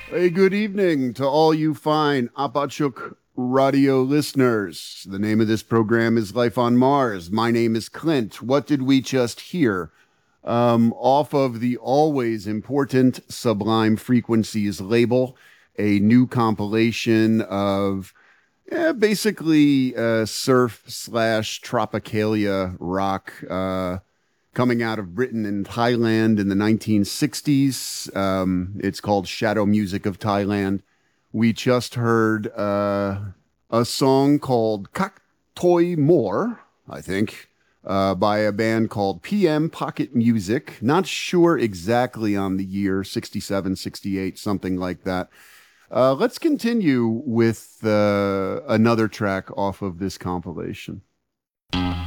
Hey, good evening to all you fine Apachuk radio listeners. The name of this program is Life on Mars. My name is Clint. What did we just hear? Off of the always important Sublime Frequencies label, a new compilation of basically surf slash tropicalia rock coming out of Britain and Thailand in the 1960s. It's called Shadow Music of Thailand. We just heard a song called Kak Toi More, I think, by a band called PM Pocket Music. Not sure exactly on the year, 67, 68, something like that. Let's continue with another track off of this compilation.